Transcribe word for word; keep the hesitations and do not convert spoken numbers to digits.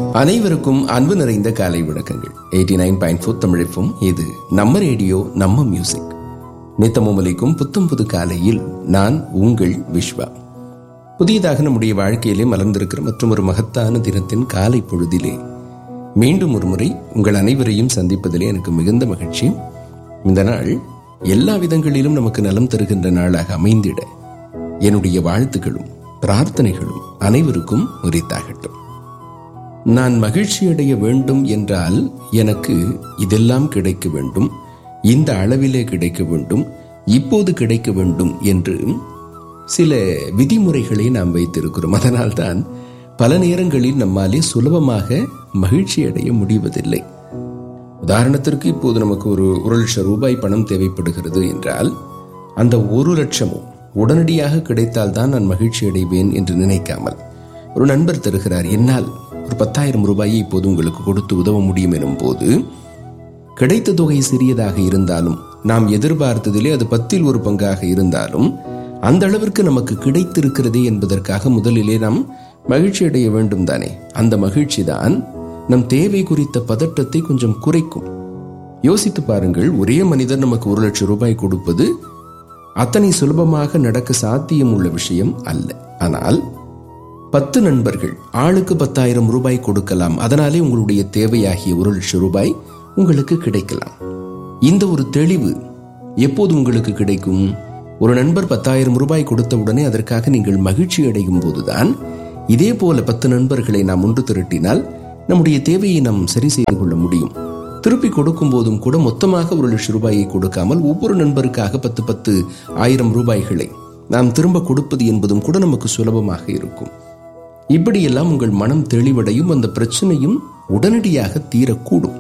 அனைவருக்கும் அன்பு நிறைந்த காலை வணக்கங்கள். எயிட்டி நைன் பாயிண்ட் ஃபோர் தமிழப்பும் இது நம்ம ரேடியோ நம்ம மியூசிக். நித்தமும் அளிக்கும் புத்தம் புது காலையில் நான் உங்கள் விஸ்வா. புதியதாக நம்முடைய வாழ்க்கையிலே மலர்ந்திருக்கிற மற்றும் ஒரு மகத்தான தினத்தின் காலை பொழுதிலே மீண்டும் ஒரு முறை உங்கள் அனைவரையும் சந்திப்பதிலே எனக்கு மிகுந்த மகிழ்ச்சி. இந்த நாள் எல்லா விதங்களிலும் நமக்கு நலம் தருகின்ற நாளாக அமைந்திட என்னுடைய வாழ்த்துக்களும் பிரார்த்தனைகளும் அனைவருக்கும் உரித்தாகட்டும். நான் மகிழ்ச்சியடைய வேண்டும் என்றால் எனக்கு இதெல்லாம் கிடைக்க வேண்டும், இந்த அளவிலே கிடைக்க வேண்டும், இப்போது கிடைக்க வேண்டும் என்று சில விதிமுறைகளை நாம் வைத்திருக்கிறோம். அதனால்தான் பல நேரங்களில் நம்மாலே சுலபமாக மகிழ்ச்சி அடைய முடிவதில்லை. உதாரணத்திற்கு இப்போது நமக்கு ஒரு ஒரு லட்சம் ரூபாய் பணம் தேவைப்படுகிறது என்றால் அந்த ஒரு லட்சமும் உடனடியாக கிடைத்தால்தான் நான் மகிழ்ச்சி அடைவேன் என்று நினைக்காமல், ஒரு நண்பர் தருகிறார், என்னால் ஒரு பத்தாயிரம் ரூபாயை இப்போது உங்களுக்கு கொடுத்து உதவ முடியும் எனும் போது கிடைத்த தொகை சிறியதாக இருந்தாலும், நாம் எதிர்பார்த்ததிலே அது பத்தில் ஒரு பங்காக இருந்தாலும், அந்த அளவிற்கு நமக்கு கிடைத்திருக்கிறதே என்பதற்காக முதலிலே நாம் மகிழ்ச்சி அடைய வேண்டும் தானே. அந்த மகிழ்ச்சி தான் நம் தேவை குறித்த பதட்டத்தை கொஞ்சம் குறைக்கும். யோசித்து பாருங்கள், ஒரே மனிதர் நமக்கு ஒரு லட்சம் ரூபாய் கொடுப்பது அத்தனை சுலபமாக நடக்க சாத்தியம் உள்ள விஷயம் அல்ல. ஆனால் பத்து நண்பர்கள் ஆளுக்கு பத்தாயிரம் ரூபாய் கொடுக்கலாம். அதனாலே உங்களுடைய தேவையாகிய ஒரு லட்சம் ரூபாய் உங்களுக்கு கிடைக்கலாம். இந்த ஒரு தெளிவு எப்போது உங்களுக்கு கிடைக்கும்? ஒரு நண்பர் பத்தாயிரம் ரூபாய் கொடுத்த உடனே அதற்காக நீங்கள் மகிழ்ச்சி அடையும் போதுதான். இதே போல பத்து நண்பர்களை நாம் ஒன்று திரட்டினால் நம்முடைய தேவையை நாம் சரி செய்து கொள்ள முடியும். திருப்பி கொடுக்கும் போதும் கூட மொத்தமாக ஒரு லட்சம் ரூபாயை கொடுக்காமல் ஒவ்வொரு நண்பருக்காக பத்து பத்து ஆயிரம் ரூபாய்களை நாம் திரும்ப கொடுப்பது என்பதும் கூட நமக்கு சுலபமாக இருக்கும். இப்படியெல்லாம் உங்கள் மனம் தெளிவடையும், அந்த பிரச்சனையும் உடனடியாக தீரக்கூடும்.